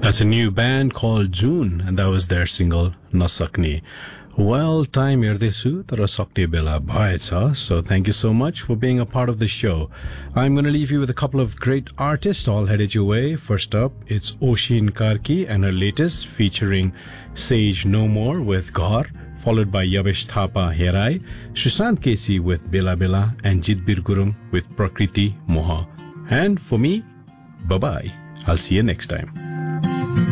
That's a new band called June, and that was their single, Nasakni. Well, time irdesu tara sakne bela bhaecha, so thank you so much for being a part of the show. I'm going to leave you with a couple of great artists all headed your way. First up, it's Oshin Karki and her latest featuring Sage No More with Ghar, followed by Yavesh Thapa Herai, Sushant Kesi with Bela Bela, and Jitbir Gurung with Prakriti Moha. And for me, bye-bye. I'll see you next time.